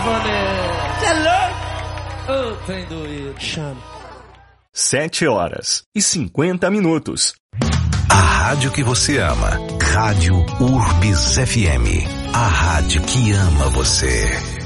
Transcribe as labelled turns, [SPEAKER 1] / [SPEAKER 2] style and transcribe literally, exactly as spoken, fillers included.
[SPEAKER 1] Vanessa. Você é louco? Ô, oh, tem doído. Chama.
[SPEAKER 2] Sete horas e cinquenta minutos.
[SPEAKER 3] A rádio que você ama. Rádio Urbis F M. A rádio que ama você.